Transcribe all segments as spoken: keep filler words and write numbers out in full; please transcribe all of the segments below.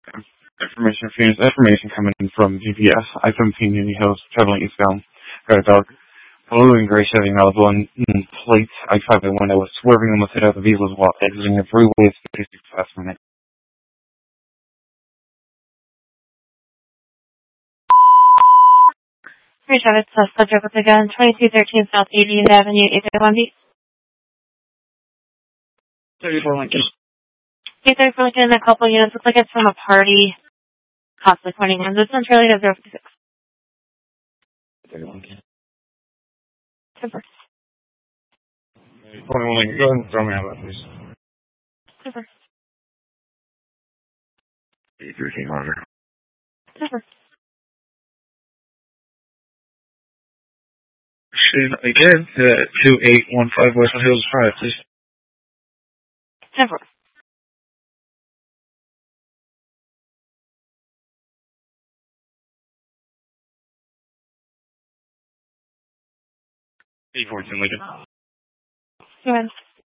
Information Phoenix, information coming in from G P S. I seventeen Union Hills, traveling eastbound. Got a dog. Blue and gray Chevy Malibu on mm, plate. I five one. I was swerving almost hit out the vehicles while exiting the freeway at fifty-six last minute. Three Travis Plus, subject with a gun, twenty-two thirteen South eightieth Avenue, eight thirty-one B. thirty-four Lincoln. eight thirty-four Lincoln, a couple units. Looks like it's from a party. Possibly twenty-one. This one's related to zero fifty-six. thirty-one Lincoln. Super. twenty-one Lincoln. Go ahead and throw me out of that, please. Super. eighty-three King Roger. Super. Shit, again, uh, two eight one five Westwood Hills Drive, please. Super. eight fourteen Lincoln. Go ahead.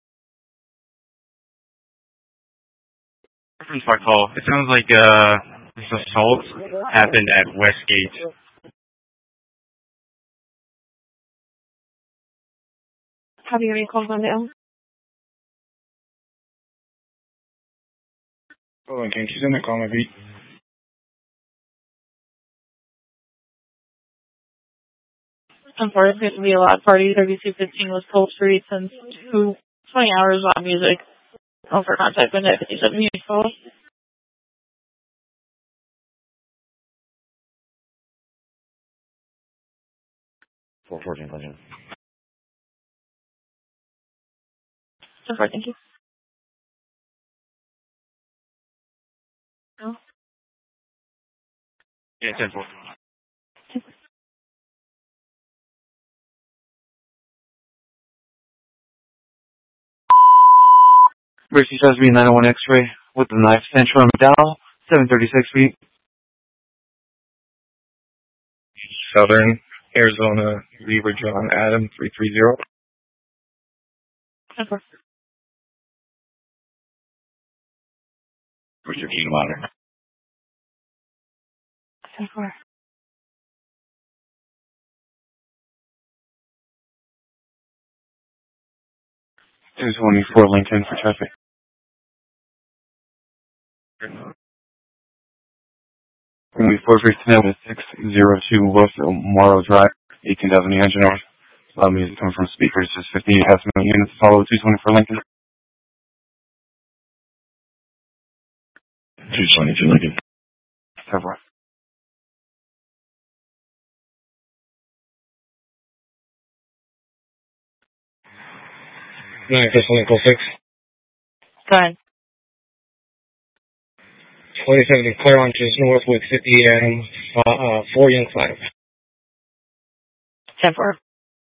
Reference my call. It sounds like uh, this assault happened at Westgate. Have you already called on down? Hold on, King. She's in the call, my beat. Unfortunately, to be a lot party. thirty-two fifteen was Cold Street since two, twenty hours on music. Oh, for contact with it, fifty-seven Union Call. four fourteen Lincoln. So far, thank you. No? Yeah, ten four. Mercy says me nine oh one X-ray with the knife Central McDowell, seven thirty-six feet. Southern Arizona, Lever John Adam, three three zero. ten four. Where's your key monitor? ten four. two twenty-four Lincoln for traffic. We four fifty-nine six zero two West Morrow Drive, eighteen thousand eight hundred north. Loud music coming from speakers, just fifty-eight half million units. Follow two twenty-four Lincoln. two twenty-two Lincoln. Several. nine Crystal Lincoln six. Go ahead. twenty seventy Claire Launches, Northwood fifty and uh, four Young five. ten four.